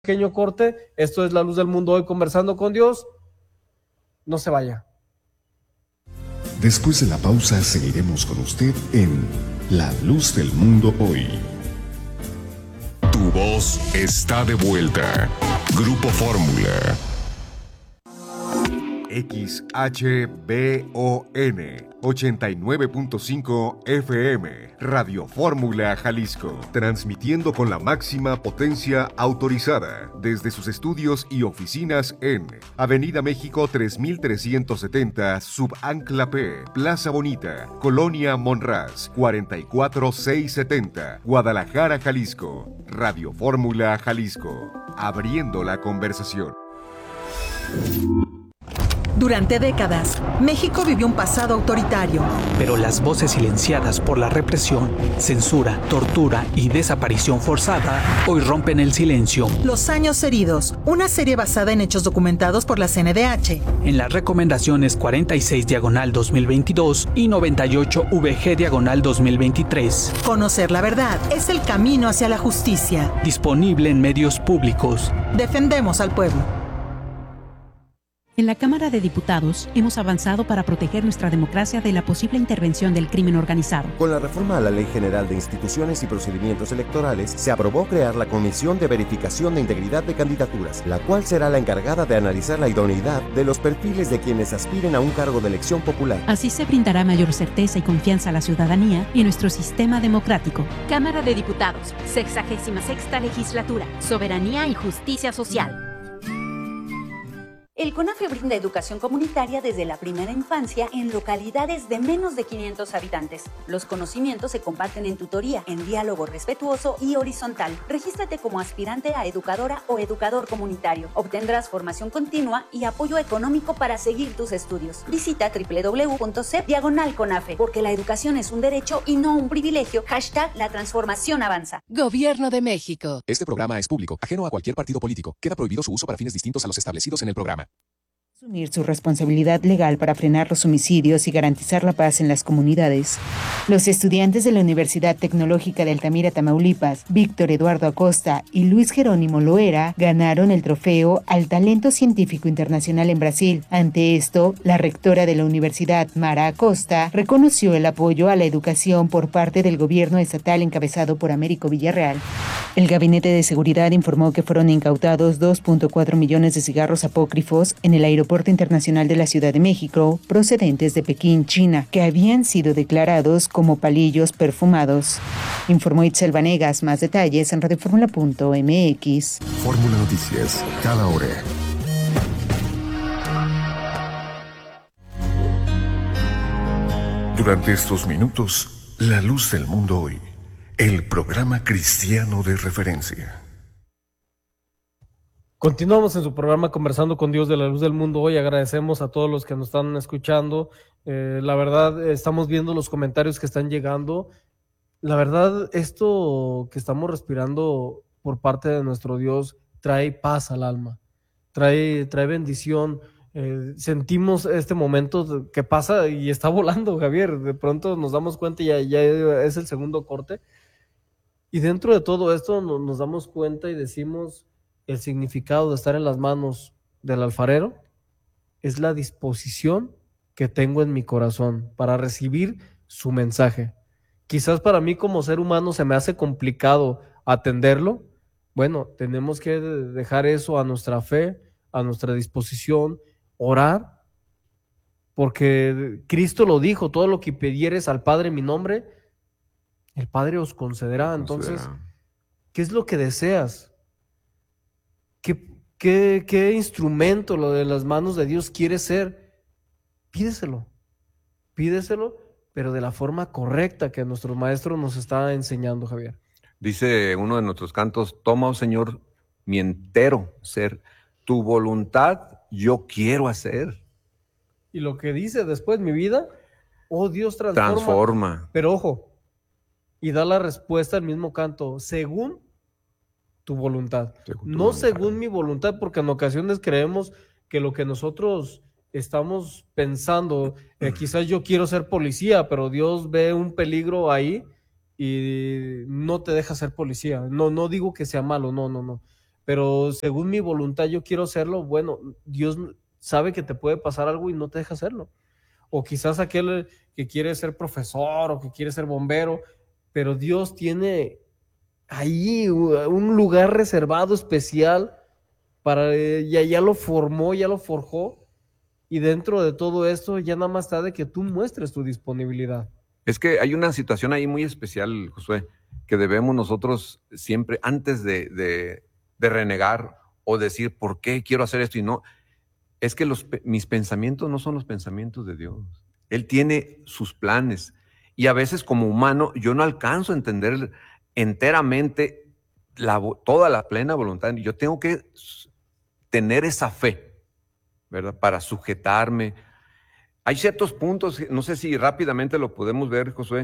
Pequeño corte. Esto es La Luz del Mundo hoy, conversando con Dios. No se vaya. Después de la pausa seguiremos con usted en La Luz del Mundo hoy. Tu voz está de vuelta. Grupo Fórmula. XHBON 89.5 FM, Radio Fórmula Jalisco, transmitiendo con la máxima potencia autorizada desde sus estudios y oficinas en Avenida México 3370, Subancla P, Plaza Bonita, Colonia Monraz, 44670, Guadalajara, Jalisco. Radio Fórmula Jalisco, abriendo la conversación. Durante décadas, México vivió un pasado autoritario. Pero las voces silenciadas por la represión, censura, tortura y desaparición forzada hoy rompen el silencio. Los años heridos, una serie basada en hechos documentados por la CNDH. En las recomendaciones 46/2022 y 98/VG/2023. Conocer la verdad es el camino hacia la justicia. Disponible en medios públicos. Defendemos al pueblo. En la Cámara de Diputados hemos avanzado para proteger nuestra democracia de la posible intervención del crimen organizado. Con la reforma a la Ley General de Instituciones y Procedimientos Electorales, se aprobó crear la Comisión de Verificación de Integridad de Candidaturas, la cual será la encargada de analizar la idoneidad de los perfiles de quienes aspiren a un cargo de elección popular. Así se brindará mayor certeza y confianza a la ciudadanía y nuestro sistema democrático. Cámara de Diputados, 66ª Legislatura, Soberanía y Justicia Social. El CONAFE brinda educación comunitaria desde la primera infancia en localidades de menos de 500 habitantes. Los conocimientos se comparten en tutoría, en diálogo respetuoso y horizontal. Regístrate como aspirante a educadora o educador comunitario. Obtendrás formación continua y apoyo económico para seguir tus estudios. Visita www.cep/CONAFE, porque la educación es un derecho y no un privilegio. #La transformación avanza. Gobierno de México. Este programa es público, ajeno a cualquier partido político. Queda prohibido su uso para fines distintos a los establecidos en el programa. Asumir su responsabilidad legal para frenar los homicidios y garantizar la paz en las comunidades. Los estudiantes de la Universidad Tecnológica de Altamira, Tamaulipas, Víctor Eduardo Acosta y Luis Jerónimo Loera, ganaron el trofeo al Talento Científico Internacional en Brasil. Ante esto, la rectora de la universidad, Mara Acosta, reconoció el apoyo a la educación por parte del gobierno estatal encabezado por Américo Villarreal. El Gabinete de Seguridad informó que fueron incautados 2.4 millones de cigarros apócrifos en el Aeropuerto Internacional de la Ciudad de México, procedentes de Pekín, China, que habían sido declarados como palillos perfumados. Informó Itzel Vanegas. Más detalles en radioformula.mx. Fórmula Noticias, cada hora. Durante estos minutos, La Luz del Mundo hoy, el programa cristiano de referencia. Continuamos en su programa Conversando con Dios de La Luz del Mundo hoy. Agradecemos a todos los que nos están escuchando. La verdad, estamos viendo los comentarios que están llegando. La verdad, esto que estamos respirando por parte de nuestro Dios trae paz al alma, trae bendición. Sentimos este momento que pasa y está volando, Javier. De pronto nos damos cuenta y ya es el segundo corte. Y dentro de todo esto nos damos cuenta y decimos: el significado de estar en las manos del alfarero es la disposición que tengo en mi corazón para recibir su mensaje. Quizás para mí como ser humano se me hace complicado atenderlo. Bueno, tenemos que dejar eso a nuestra fe, a nuestra disposición, orar, porque Cristo lo dijo: todo lo que pidieres al Padre en mi nombre, el Padre os concederá. Entonces, ¿qué es lo que deseas? ¿Qué instrumento lo de las manos de Dios quieres ser? Pídeselo, pero de la forma correcta que nuestro maestro nos está enseñando, Javier. Dice uno de nuestros cantos: toma, oh Señor, mi entero ser, tu voluntad yo quiero hacer. Y lo que dice después, mi vida, oh Dios, transforma. Pero ojo, y da la respuesta al mismo canto: según tu voluntad, no según mi voluntad, porque en ocasiones creemos que lo que nosotros estamos pensando, quizás yo quiero ser policía, pero Dios ve un peligro ahí y no te deja ser policía. No digo que sea malo, no, pero según mi voluntad yo quiero hacerlo, bueno, Dios sabe que te puede pasar algo y no te deja hacerlo. O quizás aquel que quiere ser profesor o que quiere ser bombero, pero Dios tiene ahí un lugar reservado especial para, ya lo formó, ya lo forjó, y dentro de todo esto ya nada más está de que tú muestres tu disponibilidad. Es que hay una situación ahí muy especial, Josué, que debemos nosotros siempre, antes de renegar o decir por qué quiero hacer esto y no, es que mis pensamientos no son los pensamientos de Dios. Él tiene sus planes y a veces como humano yo no alcanzo a entender enteramente toda la plena voluntad. Yo tengo que tener esa fe, ¿verdad? Para sujetarme. Hay ciertos puntos, no sé si rápidamente lo podemos ver, Josué,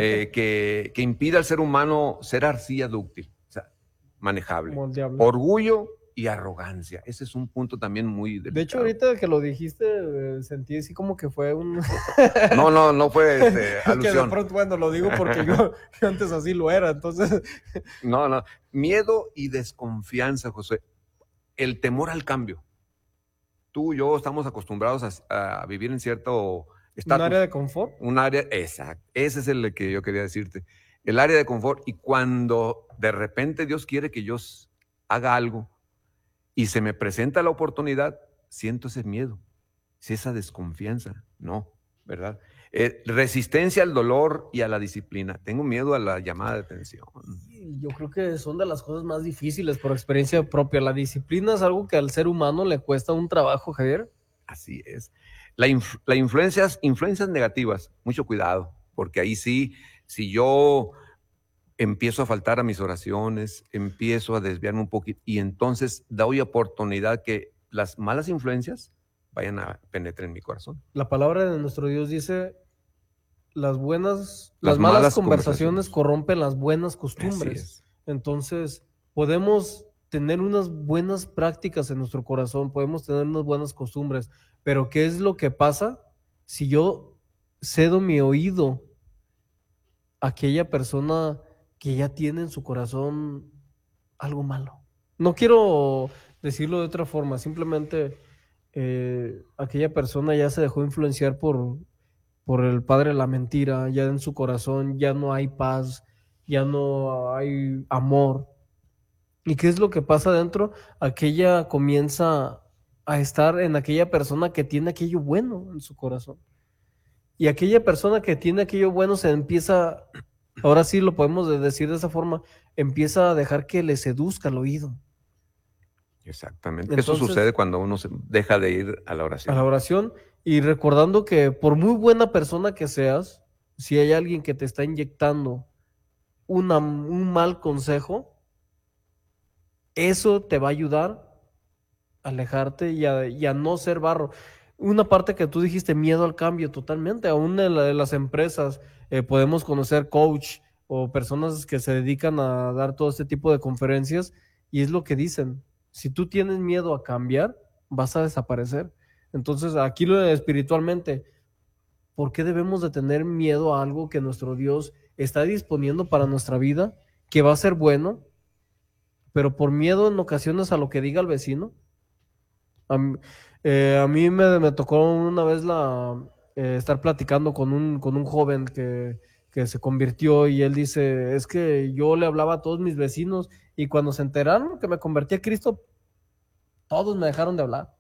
que impide al ser humano ser arcilla dúctil, o sea, manejable. Orgullo y arrogancia. Ese es un punto también muy delicado. De hecho, ahorita que lo dijiste, sentí así como que fue un... No fue alusión. Que de pronto, bueno, lo digo porque yo antes así lo era, entonces... No. Miedo y desconfianza, Josué. El temor al cambio. Tú y yo estamos acostumbrados a vivir en cierto estatus. ¿Un área de confort? Un área, exacto. Ese es el que yo quería decirte. El área de confort. Y cuando de repente Dios quiere que yo haga algo y se me presenta la oportunidad, siento ese miedo, esa desconfianza. No, ¿verdad? Resistencia al dolor y a la disciplina. Tengo miedo a la llamada de atención. Yo creo que son de las cosas más difíciles por experiencia propia. La disciplina es algo que al ser humano le cuesta un trabajo, Javier. Así es. La influencias negativas, mucho cuidado, porque ahí sí, si yo empiezo a faltar a mis oraciones, empiezo a desviarme un poquito y entonces doy oportunidad que las malas influencias vayan a penetrar en mi corazón. La palabra de nuestro Dios dice, las malas conversaciones corrompen las buenas costumbres. Entonces, podemos tener unas buenas prácticas en nuestro corazón, podemos tener unas buenas costumbres, pero ¿qué es lo que pasa si yo cedo mi oído a aquella persona que ya tiene en su corazón algo malo? No quiero decirlo de otra forma, simplemente aquella persona ya se dejó influenciar por el padre de la mentira, ya en su corazón ya no hay paz, ya no hay amor. ¿Y qué es lo que pasa dentro? Aquella comienza a estar en aquella persona que tiene aquello bueno en su corazón. Y aquella persona que tiene aquello bueno se empieza, ahora sí lo podemos decir de esa forma, empieza a dejar que le seduzca el oído. Exactamente. Entonces, eso sucede cuando uno deja de ir a la oración. A la oración, y recordando que por muy buena persona que seas, si hay alguien que te está inyectando un mal consejo, eso te va a ayudar a alejarte y a no ser barro. Una parte que tú dijiste, miedo al cambio, totalmente. Aún en las empresas podemos conocer coach o personas que se dedican a dar todo este tipo de conferencias, y es lo que dicen. Si tú tienes miedo a cambiar, vas a desaparecer. Entonces, aquí espiritualmente, ¿por qué debemos de tener miedo a algo que nuestro Dios está disponiendo para nuestra vida, que va a ser bueno, pero por miedo en ocasiones a lo que diga el vecino? A mí me tocó una vez estar platicando con un joven que se convirtió, y él dice, es que yo le hablaba a todos mis vecinos y cuando se enteraron que me convertí a Cristo, todos me dejaron de hablar.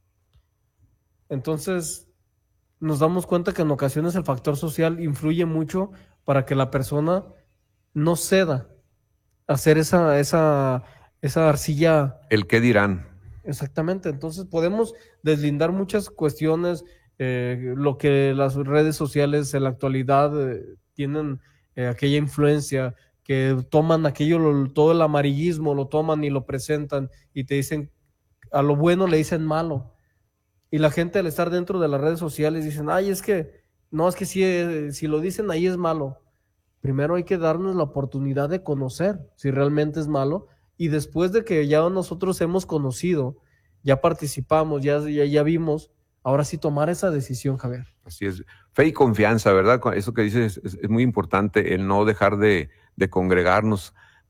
Entonces nos damos cuenta que en ocasiones el factor social influye mucho para que la persona no ceda a hacer esa arcilla. El qué dirán. Exactamente. Entonces podemos deslindar muchas cuestiones, lo que las redes sociales en la actualidad tienen aquella influencia, que toman todo el amarillismo, lo toman y lo presentan y te dicen, a lo bueno le dicen malo. Y la gente al estar dentro de las redes sociales dicen, ay, es que si lo dicen ahí es malo. Primero hay que darnos la oportunidad de conocer si realmente es malo, y después de que ya nosotros hemos conocido, ya participamos, ya vimos, ahora sí tomar esa decisión, Javier. Así es. Fe y confianza, ¿verdad? Eso que dices es muy importante, el no dejar de congregarnos,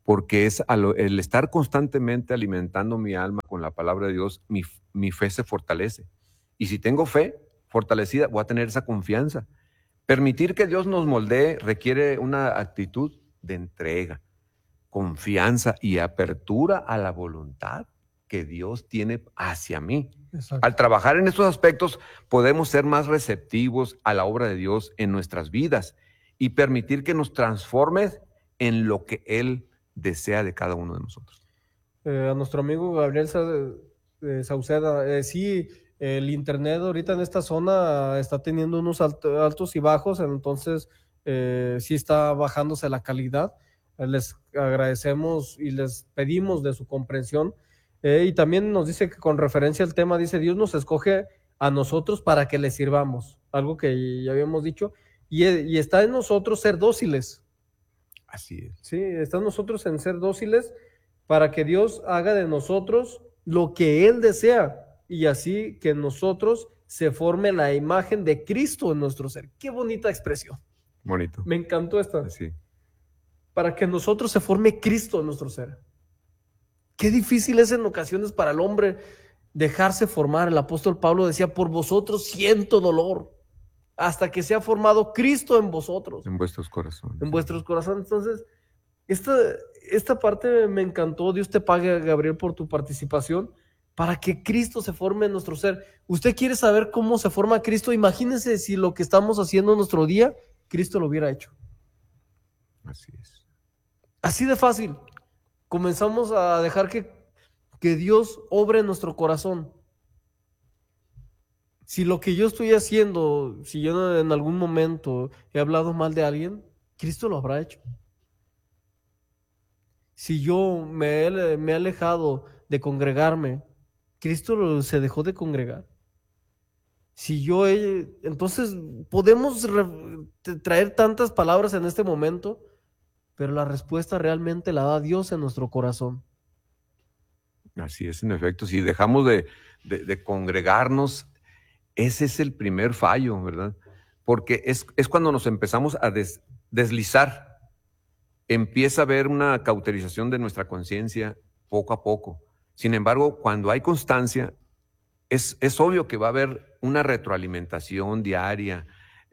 porque es el estar constantemente alimentando mi alma con la palabra de Dios, mi fe se fortalece. Y si tengo fe fortalecida, voy a tener esa confianza. Permitir que Dios nos moldee requiere una actitud de entrega, confianza y apertura a la voluntad que Dios tiene hacia mí. Exacto. Al trabajar en estos aspectos, podemos ser más receptivos a la obra de Dios en nuestras vidas y permitir que nos transforme en lo que Él desea de cada uno de nosotros. A nuestro amigo Gabriel Sauceda, sí, el internet ahorita en esta zona está teniendo unos altos y bajos, entonces sí está bajándose la calidad. Les agradecemos y les pedimos de su comprensión. Y también nos dice que con referencia al tema, dice, Dios nos escoge a nosotros para que le sirvamos, algo que ya habíamos dicho, y está en nosotros ser dóciles. Así es. Sí, está en nosotros en ser dóciles para que Dios haga de nosotros lo que Él desea, y así que en nosotros se forme la imagen de Cristo en nuestro ser. Qué bonita expresión. Bonito. Me encantó esta. Sí. Para que en nosotros se forme Cristo en nuestro ser. Qué difícil es en ocasiones para el hombre dejarse formar. El apóstol Pablo decía, por vosotros siento dolor, hasta que sea formado Cristo en vosotros. En vuestros corazones. En vuestros corazones. Entonces, esta parte me encantó. Dios te pague, Gabriel, por tu participación, para que Cristo se forme en nuestro ser. ¿Usted quiere saber cómo se forma Cristo? Imagínese si lo que estamos haciendo en nuestro día, Cristo lo hubiera hecho. Así es. Así de fácil. Comenzamos a dejar que Dios obre en nuestro corazón. Si lo que yo estoy haciendo, si yo en algún momento he hablado mal de alguien, Cristo lo habrá hecho. Si yo me he alejado de congregarme, Cristo se dejó de congregar. Entonces podemos traer tantas palabras en este momento, pero la respuesta realmente la da Dios en nuestro corazón. Así es, en efecto. Si dejamos de congregarnos, ese es el primer fallo, ¿verdad? Porque es cuando nos empezamos a deslizar. Empieza a haber una cauterización de nuestra conciencia poco a poco. Sin embargo, cuando hay constancia, es obvio que va a haber una retroalimentación diaria,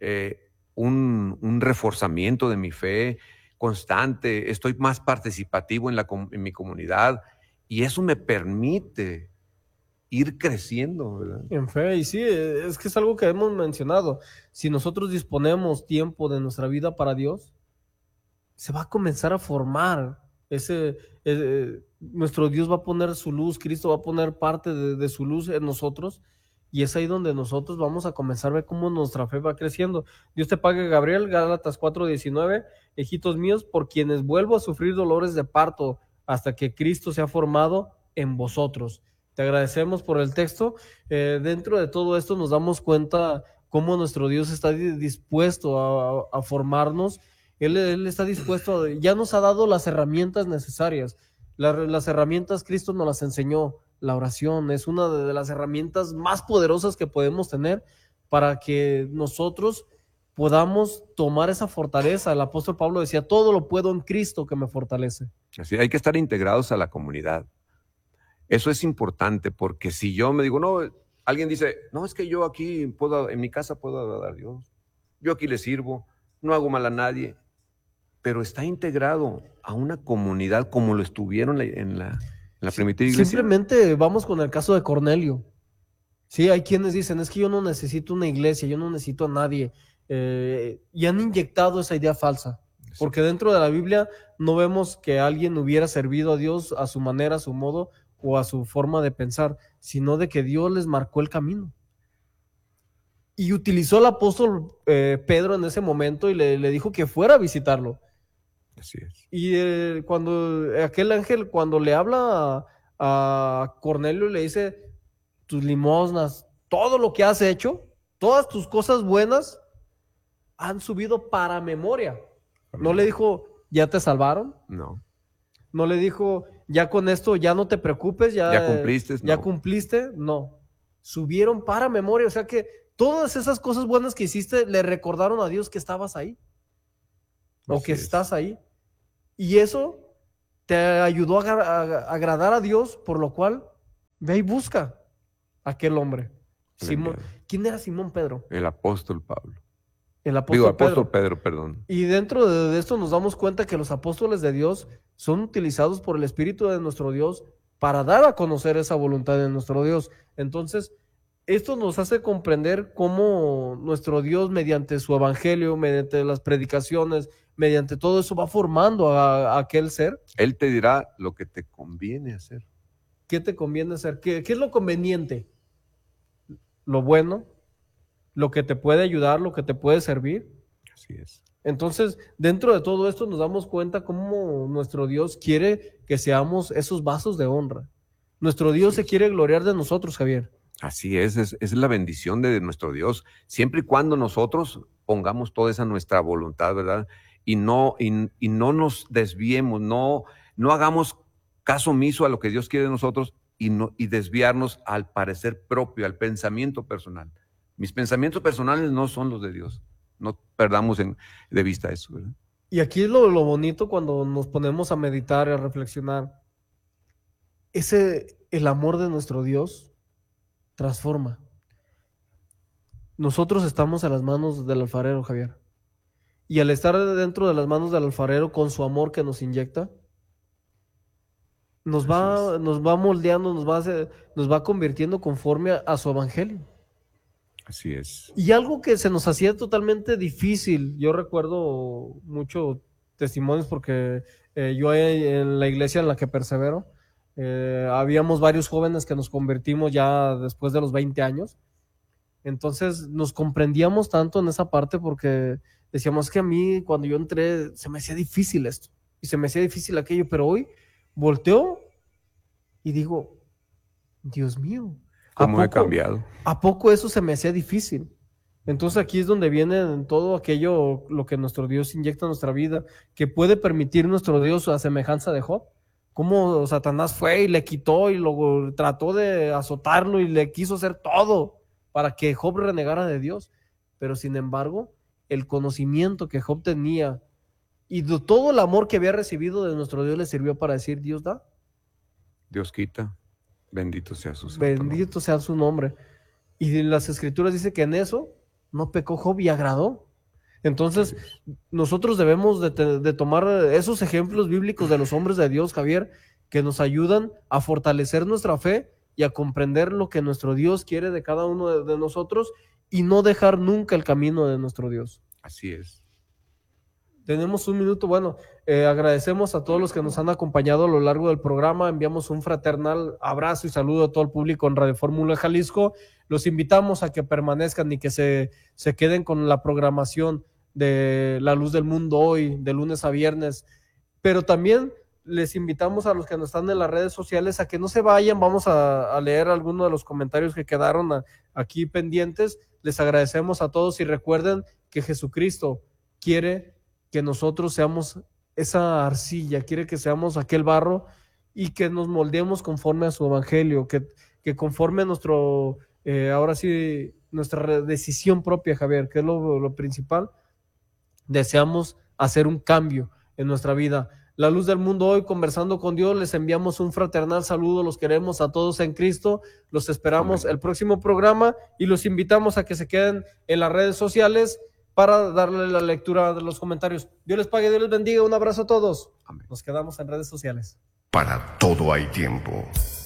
un reforzamiento de mi fe constante, estoy más participativo en mi comunidad, y eso me permite ir creciendo, ¿verdad? En fe, y sí, es que es algo que hemos mencionado. Si nosotros disponemos tiempo de nuestra vida para Dios, se va a comenzar a formar nuestro Dios va a poner su luz, Cristo va a poner parte de su luz en nosotros, y es ahí donde nosotros vamos a comenzar a ver cómo nuestra fe va creciendo. Dios te pague, Gabriel. Gálatas 4:19, hijitos míos, por quienes vuelvo a sufrir dolores de parto hasta que Cristo sea formado en vosotros. Te agradecemos por el texto. Dentro de todo esto nos damos cuenta cómo nuestro Dios está dispuesto a formarnos. Él está dispuesto, ya nos ha dado las herramientas necesarias. Las herramientas Cristo nos las enseñó. La oración es una de las herramientas más poderosas que podemos tener para que nosotros podamos tomar esa fortaleza. El apóstol Pablo decía, todo lo puedo en Cristo que me fortalece. Así, hay que estar integrados a la comunidad. Eso es importante, porque si yo me digo, no, alguien dice, no, es que yo aquí en mi casa puedo agradar a Dios, yo aquí le sirvo, no hago mal a nadie, pero está integrado a una comunidad como lo estuvieron en la primitiva iglesia. Simplemente vamos con el caso de Cornelio. Sí, hay quienes dicen, es que yo no necesito una iglesia, yo no necesito a nadie, y han inyectado esa idea falsa, porque dentro de la Biblia no vemos que alguien hubiera servido a Dios a su manera, a su modo o a su forma de pensar, sino de que Dios les marcó el camino. Y utilizó al apóstol Pedro en ese momento y le dijo que fuera a visitarlo. Así es. Y cuando aquel ángel, cuando le habla a Cornelio, le dice, tus limosnas, todo lo que has hecho, todas tus cosas buenas han subido para memoria. No le dijo, ¿ya te salvaron? No. No le dijo, ya con esto ya no te preocupes, ya cumpliste. Ya cumpliste, no. Subieron para memoria, o sea que todas esas cosas buenas que hiciste le recordaron a Dios que estabas ahí. O que estás ahí. Y eso te ayudó a agradar a Dios, por lo cual ve y busca a aquel hombre. Simón. ¿Quién era Simón Pedro? El apóstol Pablo. El apóstol Pedro, perdón. Y dentro de esto nos damos cuenta que los apóstoles de Dios son utilizados por el Espíritu de nuestro Dios para dar a conocer esa voluntad de nuestro Dios. Entonces, esto nos hace comprender cómo nuestro Dios, mediante su evangelio, mediante las predicaciones, mediante todo eso, va formando a aquel ser. Él te dirá lo que te conviene hacer. ¿Qué te conviene hacer? ¿Qué es lo conveniente? Lo bueno, lo que te puede ayudar, lo que te puede servir. Así es. Entonces, dentro de todo esto nos damos cuenta cómo nuestro Dios quiere que seamos esos vasos de honra. Nuestro Dios se quiere gloriar de nosotros, Javier. Así es la bendición de nuestro Dios, siempre y cuando nosotros pongamos toda esa nuestra voluntad, ¿verdad? Y no nos desviemos, no hagamos caso omiso a lo que Dios quiere de nosotros y desviarnos al parecer propio, al pensamiento personal. Mis pensamientos personales no son los de Dios. No perdamos de vista eso, ¿verdad? Y aquí es lo bonito cuando nos ponemos a meditar y a reflexionar. El amor de nuestro Dios transforma. Nosotros estamos a las manos del alfarero, Javier. Y al estar dentro de las manos del alfarero con su amor que nos inyecta, nos va moldeando, nos va convirtiendo conforme a su evangelio. Así es. Y algo que se nos hacía totalmente difícil, yo recuerdo muchos testimonios porque yo en la iglesia en la que persevero, habíamos varios jóvenes que nos convertimos ya después de los 20 años. Entonces nos comprendíamos tanto en esa parte porque decíamos que a mí cuando yo entré se me hacía difícil esto y se me hacía difícil aquello, pero hoy volteo y digo, Dios mío, ¿cómo he cambiado? ¿A poco eso se me hacía difícil? Entonces aquí es donde viene todo aquello, lo que nuestro Dios inyecta en nuestra vida, que puede permitir nuestro Dios a semejanza de Job. Cómo Satanás fue y le quitó y luego trató de azotarlo y le quiso hacer todo para que Job renegara de Dios. Pero sin embargo, el conocimiento que Job tenía y de todo el amor que había recibido de nuestro Dios le sirvió para decir, Dios da, Dios quita, bendito sea su santo bendito nombre. sea su nombre. Y las escrituras dice que en eso no pecó Job y agradó. Entonces, nosotros debemos de tomar esos ejemplos bíblicos de los hombres de Dios, Javier, que nos ayudan a fortalecer nuestra fe y a comprender lo que nuestro Dios quiere de cada uno de nosotros y no dejar nunca el camino de nuestro Dios. Así es. Tenemos un minuto. Bueno, agradecemos a todos los que nos han acompañado a lo largo del programa. Enviamos un fraternal abrazo y saludo a todo el público en Radio Fórmula Jalisco. Los invitamos a que permanezcan y que se queden con la programación de La Luz del Mundo hoy, de lunes a viernes. Pero también les invitamos a los que nos están en las redes sociales a que no se vayan. Vamos a leer algunos de los comentarios que quedaron aquí pendientes. Les agradecemos a todos y recuerden que Jesucristo quiere que nosotros seamos esa arcilla, quiere que seamos aquel barro y que nos moldeemos conforme a su evangelio, que conforme a ahora sí, nuestra decisión propia, Javier, que es lo principal, deseamos hacer un cambio en nuestra vida. La Luz del Mundo hoy, conversando con Dios, les enviamos un fraternal saludo, los queremos a todos en Cristo, los esperamos el próximo programa y los invitamos a que se queden en las redes sociales para darle la lectura de los comentarios. Dios les pague, Dios les bendiga, un abrazo a todos. Amén. Nos quedamos en redes sociales. Para todo hay tiempo.